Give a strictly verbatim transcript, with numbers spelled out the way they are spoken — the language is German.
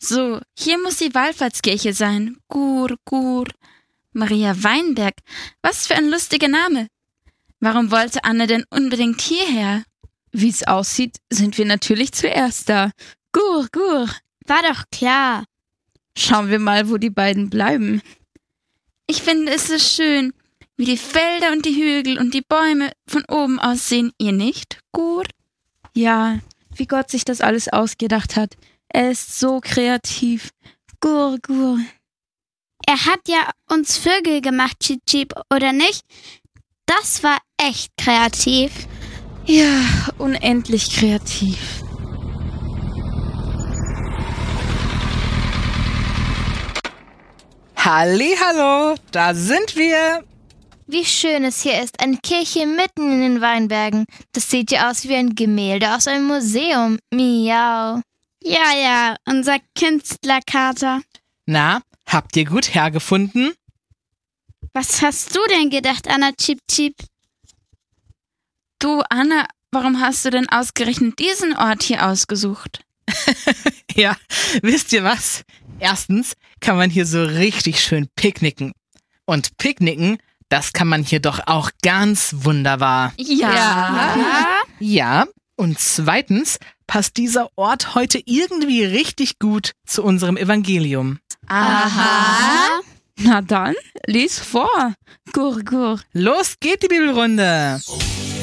So, hier muss die Wallfahrtskirche sein. Gur, Gur. Maria Weinberg, was für ein lustiger Name. Warum wollte Anne denn unbedingt hierher? Wie es aussieht, sind wir natürlich zuerst da. Gur, Gur. War doch klar. Schauen wir mal, wo die beiden bleiben. Ich finde es so schön, wie die Felder und die Hügel und die Bäume von oben aussehen. Ihr nicht, Gur? Ja, wie Gott sich das alles ausgedacht hat. Er ist so kreativ. Gur, Gur. Er hat ja uns Vögel gemacht, Chip Chip, oder nicht? Das war echt kreativ. Ja, unendlich kreativ. Hallihallo, da sind wir. Wie schön es hier ist, eine Kirche mitten in den Weinbergen. Das sieht ja aus wie ein Gemälde aus einem Museum. Miau. Ja, ja, unser Künstlerkater. Na, habt ihr gut hergefunden? Was hast du denn gedacht, Anna Chip Chip? Du, Anna, warum hast du denn ausgerechnet diesen Ort hier ausgesucht? Ja, wisst ihr was? Erstens kann man hier so richtig schön picknicken. Und picknicken, das kann man hier doch auch ganz wunderbar. Ja. Ja. Ja, und zweitens passt dieser Ort heute irgendwie richtig gut zu unserem Evangelium. Aha. Na dann, lies vor. Gur, Gur. Los geht die Bibelrunde.